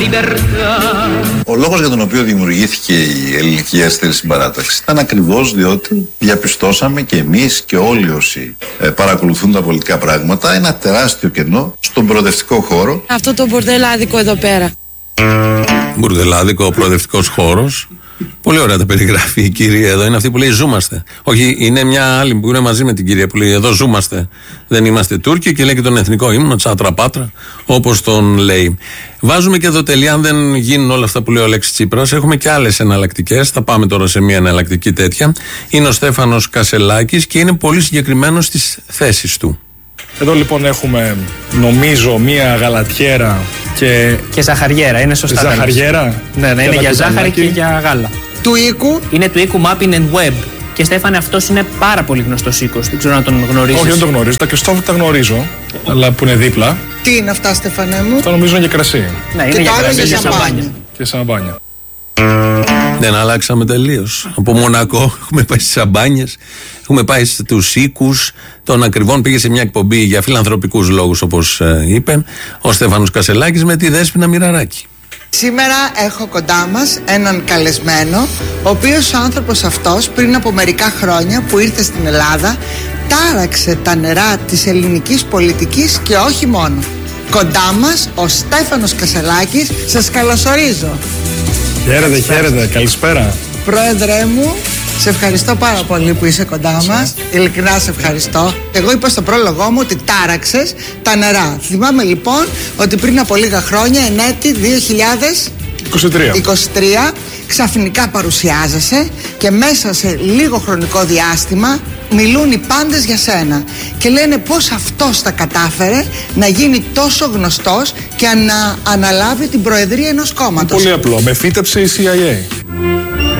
Ο λόγος για τον οποίο δημιουργήθηκε η Ελληνική Αριστερή Συμπαράταξη ήταν ακριβώς διότι διαπιστώσαμε και εμείς και όλοι όσοι παρακολουθούν τα πολιτικά πράγματα ένα τεράστιο κενό στον προοδευτικό χώρο. Αυτό το μπουρδελάδικο εδώ πέρα. Μπουρδελάδικο, ο προοδευτικός χώρος. Πολύ ωραία τα περιγράφει η κυρία εδώ. Είναι αυτή που λέει ζούμαστε. Όχι, είναι μια άλλη που είναι μαζί με την κυρία που λέει εδώ ζούμαστε. Δεν είμαστε Τούρκοι και λέει και τον εθνικό ύμνο, τσάτρα πάτρα, όπως τον λέει. Βάζουμε και εδώ τελεία. Αν δεν γίνουν όλα αυτά που λέει ο Αλέξης Τσίπρας, έχουμε και άλλες εναλλακτικές. Θα πάμε τώρα σε μια εναλλακτική τέτοια. Είναι ο Στέφανος Κασελάκης και είναι πολύ συγκεκριμένος στις θέσεις του. Εδώ λοιπόν έχουμε, νομίζω, μία γαλατιέρα και ζαχαριέρα, είναι σωστά. Ζαχαριέρα. Ναι, είναι για ζάχαρη και για γάλα. Του οίκου. Είναι του οίκου Mapping and Web. Και Στέφανε, αυτός είναι πάρα πολύ γνωστός οίκος. Δεν ξέρω να τον γνωρίζεις. Όχι, δεν τον γνωρίζω. Τα Κριστόφ τα γνωρίζω, αλλά που είναι δίπλα. Τι είναι αυτά, Στέφανε μου? Αυτά νομίζω είναι για κρασί. Ναι, είναι για κρασί και σαμπάνια. Και σαμπάνια. Δεν αλλάξαμε τελείως. Από Μονακό έχουμε πάει στις σαμπάνιες, έχουμε πάει στους οίκους των ακριβών. Πήγε σε μια εκπομπή για φιλανθρωπικούς λόγους, όπως είπε ο Στέφανος Κασελάκης, με τη Δέσποινα Μοιραράκη. Σήμερα έχω κοντά μας έναν καλεσμένο, ο οποίος ο άνθρωπος αυτός πριν από μερικά χρόνια που ήρθε στην Ελλάδα τάραξε τα νερά της ελληνικής πολιτικής και όχι μόνο. Κοντά μας ο Στέφανος Κασελάκης. Σας καλωσορίζω. Χαίρετε, καλησπέρα. Πρόεδρε μου, σε ευχαριστώ πάρα πολύ που είσαι κοντά μας. Ειλικρινά σε ευχαριστώ. Εγώ είπα στο πρόλογό μου ότι τάραξες τα νερά. Θυμάμαι λοιπόν ότι πριν από λίγα χρόνια, εν έτη 2023, ξαφνικά παρουσιάζεσαι και μέσα σε λίγο χρονικό διάστημα μιλούν οι πάντες για σένα και λένε πως αυτός τα κατάφερε να γίνει τόσο γνωστός και να αναλάβει την προεδρία ενός κόμματος. Πολύ απλό, με φύτεψε η CIA.